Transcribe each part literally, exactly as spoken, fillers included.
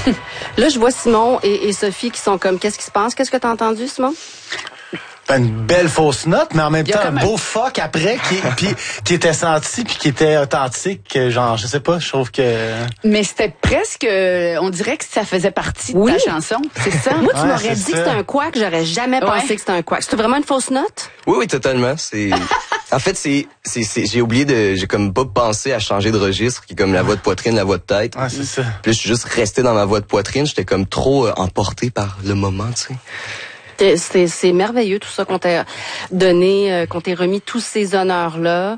Là, je vois Simon et, et Sophie qui sont comme, qu'est-ce qui se passe? Qu'est-ce que t'as entendu, Simon? Ben, une belle fausse note, mais en même temps, un même... beau fuck après, qui, puis, qui était senti, puis qui était authentique. Genre, je sais pas, je trouve que... Mais c'était presque... On dirait que ça faisait partie de oui. ta chanson, c'est ça? Moi, tu ouais, m'aurais dit ça. que c'était un quack, j'aurais jamais ouais. pensé que c'était un quack. C'était vraiment une fausse note? Oui, oui, totalement. C'est... En fait, c'est, c'est, c'est, j'ai oublié de, j'ai comme pas pensé à changer de registre, qui est comme la voix de poitrine, la voix de tête. Ouais, c'est ça. Puis là, je suis juste resté dans ma voix de poitrine. J'étais comme trop euh, emporté par le moment, tu sais. C'est, c'est merveilleux tout ça qu'on t'a donné, euh, qu'on t'ait remis tous ces honneurs-là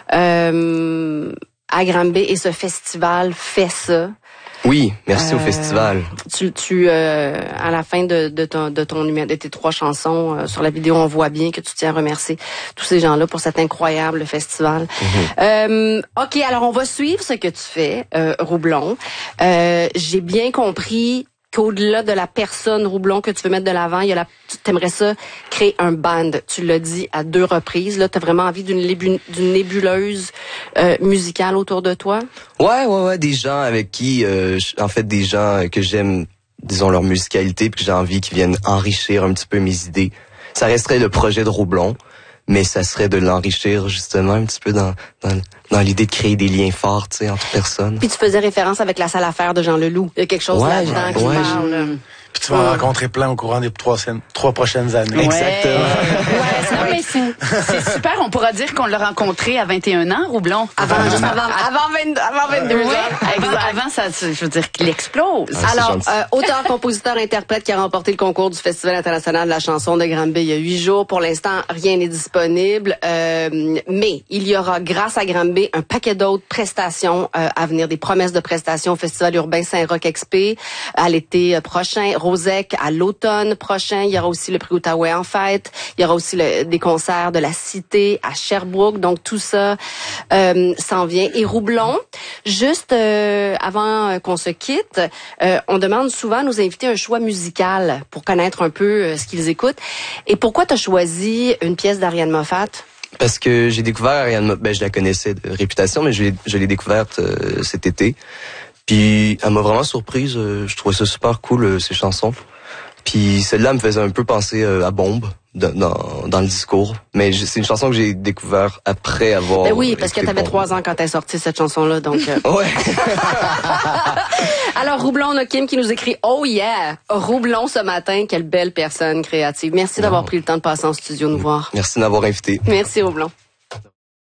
euh, à Granby, et ce festival fait ça. Oui, merci euh, au festival. Tu, tu euh, à la fin de, de ton de ton numéro, de tes trois chansons euh, sur la vidéo, on voit bien que tu tiens à remercier tous ces gens-là pour cet incroyable festival. Mm-hmm. Euh, ok, alors on va suivre ce que tu fais, euh, Roublon. Euh, j'ai bien compris qu'au-delà de la personne Roublon que tu veux mettre de l'avant, il y a la, tu t'aimerais ça créer un band. Tu l'as dit à deux reprises. Là, t'as vraiment envie d'une, lébu, d'une nébuleuse euh, musicale autour de toi? Ouais, ouais, ouais, des gens avec qui, euh, en fait, des gens que j'aime, disons, leur musicalité, puis que j'ai envie qu'ils viennent enrichir un petit peu mes idées. Ça resterait le projet de Roublon, mais ça serait de l'enrichir justement un petit peu dans dans, dans l'idée de créer des liens forts, tu sais, entre personnes. Puis tu faisais référence avec la salle à faire de Jean Leloup. Il y a quelque chose ouais, là-dedans ouais, qui ouais, parle. Là. Puis tu vas en Ouais. rencontrer plein au courant des trois, trois prochaines années. Ouais. Exactement. Ouais, c'est, non, mais c'est, c'est super. On pourra dire qu'on l'a rencontré à vingt et un ans, Roublon. Avant, juste avant, avant, vingt, avant vingt-deux Oui, ans. avant, avant, ça, je veux dire qu'il explose. Ah, c'est Alors, gentil. euh, auteur, compositeur, interprète qui a remporté le concours du Festival international de la chanson de Granby il y a huit jours. Pour l'instant, rien n'est disponible. Euh, mais il y aura, grâce à Granby, un paquet d'autres prestations euh, à venir, des promesses de prestations au Festival urbain Saint-Roch Expé à l'été prochain, Rosec à l'automne prochain. Il y aura aussi le prix Outaouais en fête. Il y aura aussi le, des concerts de la Cité à Sherbrooke. Donc, tout ça euh, s'en vient. Et Roublon, juste euh, avant euh, qu'on se quitte, euh, on demande souvent à nos invités un choix musical pour connaître un peu euh, ce qu'ils écoutent. Et pourquoi tu as choisi une pièce d'Ariane Moffat? Parce que j'ai découvert Ariane Moffat, ben je la connaissais de réputation, mais je l'ai, je l'ai découverte euh, cet été. Puis elle m'a vraiment surprise. Euh, je trouvais ça super cool, euh, ses chansons. Puis celle-là me faisait un peu penser euh, à Bombe dans, dans, dans le discours. Mais je, c'est une chanson que j'ai découvert après avoir... Ben oui, parce que écouté t'avais Bombe. trois ans quand t'as sorti cette chanson-là, donc... Euh... Ouais. Alors, Roublon, on a Kim qui nous écrit « Oh yeah! Roublon ce matin, quelle belle personne créative. » Merci d'avoir pris le temps de passer en studio nous voir. Merci de m'avoir invité. Merci, Roublon.